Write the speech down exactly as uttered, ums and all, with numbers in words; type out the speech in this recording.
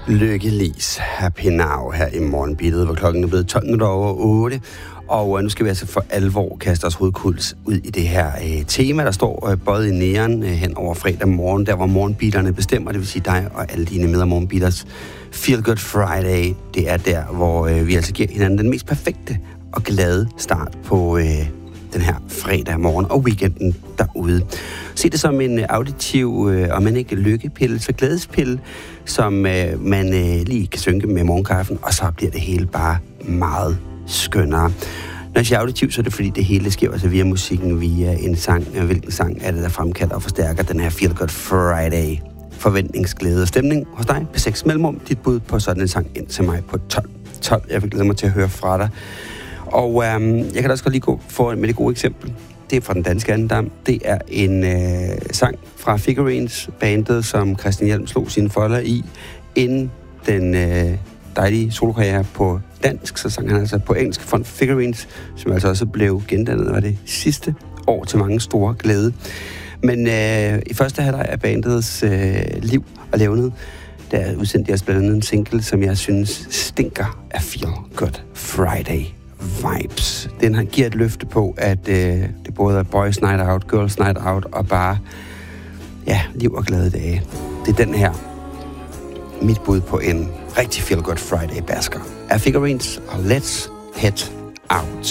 Lykkelis Happy Now her i morgenbittet, hvor klokken er blevet tolv minutter over otte. Og nu skal vi altså for alvor kaste os hovedkuls ud i det her øh, tema, der står øh, både i næren øh, hen over fredag morgen, der hvor morgenbitterne bestemmer, det vil sige dig og alle dine med morgenbitters Feel Good Friday. Det er der, hvor øh, vi altså giver hinanden den mest perfekte og glade start på øh, den her fredag morgen og weekenden derude. Se det som en auditiv, øh, og man ikke lykkepille, så glædespille, som øh, man øh, lige kan synke med morgenkaffen, og så bliver det hele bare meget skønnere. Når jeg siger auditiv, så er det fordi det hele sker altså via musikken, via en sang. Hvilken sang er det, der fremkalder og forstærker den her Feel Good Friday? Forventningsglæde og stemning hos dig. P seks Mellemrum, dit bud på sådan en sang ind til mig på tolv tolv. Jeg vil glæde mig til at høre fra dig. Og øhm, jeg kan da også godt lige gå for med det gode eksempel. Det er fra den danske andendam. Det er en øh, sang fra Figurines, bandet, som Christian Hjelm slog sine folder i, inden den øh, dejlige solokarriere på dansk, så sang han altså på engelsk fra Figurines, som altså også blev gendannet, var det sidste år til mange store glæde. Men øh, i første halvleg af bandets øh, liv og levnet, der udsendte jeg blandt andet en single, som jeg synes stinker af Feel Good Friday vibes. Den her giver et løfte på, at øh, det både er boys night out, girls night out, og bare, ja, liv og glade dage. Det er den her, mit bud på en rigtig Feel Good Friday basker af Figurines, og let's head out.